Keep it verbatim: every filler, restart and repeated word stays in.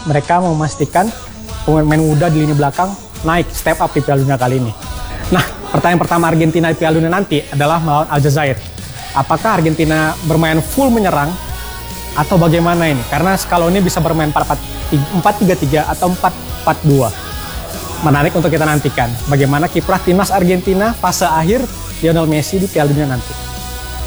mereka memastikan pemain muda di lini belakang naik step up di Piala Dunia kali ini. Nah, pertanyaan pertama Argentina di Piala Dunia nanti adalah melawan Aljazair. Apakah Argentina bermain full menyerang atau bagaimana ini? Karena Scaloni bisa bermain empat tiga tiga atau empat empat dua. Menarik untuk kita nantikan bagaimana kiprah timnas Argentina fase akhir Lionel Messi di Piala Dunia nanti.